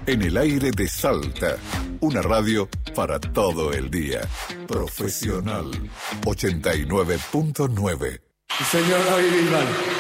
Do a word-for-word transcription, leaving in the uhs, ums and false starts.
En el aire de Salta, una radio para todo el día. Profesional ochenta y nueve punto nueve. Señor David Bisbal.